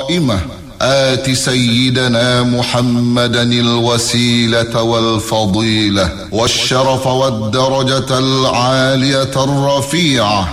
قائمة. آت سيدنا محمدا الوسيلة والفضيلة والشرف والدرجة العالية الرفيعة